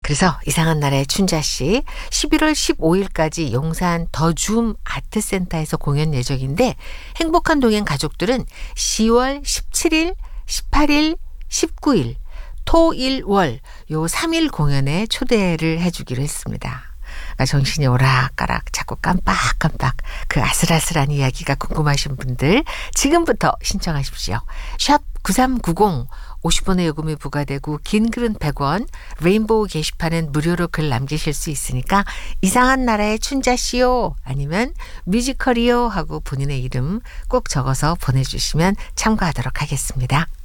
그래서 이상한 나라의 춘자씨 11월 15일까지 용산 더줌 아트센터에서 공연 예정인데 행복한 동행 가족들은 10월 17일, 18일, 19일 토일월 요 3일 공연에 초대를 해주기로 했습니다. 그러니까 정신이 오락가락 자꾸 깜빡깜빡 그 아슬아슬한 이야기가 궁금하신 분들 지금부터 신청하십시오. 샵 9390 50원의 요금이 부과되고 긴 글은 100원 레인보우 게시판은 무료로 글 남기실 수 있으니까 이상한 나라의 춘자씨요 아니면 뮤지컬이요 하고 본인의 이름 꼭 적어서 보내주시면 참고하도록 하겠습니다.